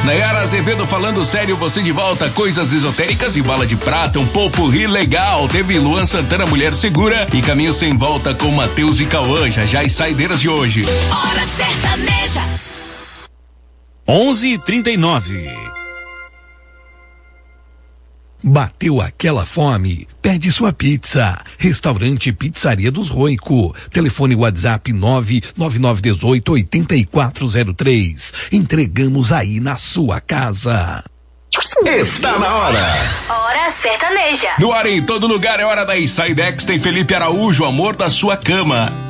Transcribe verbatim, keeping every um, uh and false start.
Nayara Azevedo falando sério, você de volta, coisas esotéricas e bala de prata, um popurrí legal. Teve Luan Santana, Mulher Segura e Caminho Sem Volta com Matheus e Cauã, já já as saideiras de hoje. Hora sertaneja. onze e trinta e nove. Bateu aquela fome? Pede sua pizza. Restaurante Pizzaria dos Roico. Telefone WhatsApp nove nove nove um oito oito quatro zero três. Entregamos aí na sua casa. Está na hora. Hora sertaneja. No ar em todo lugar, é hora da Saidex. Tem Felipe Araújo, Amor da Sua Cama.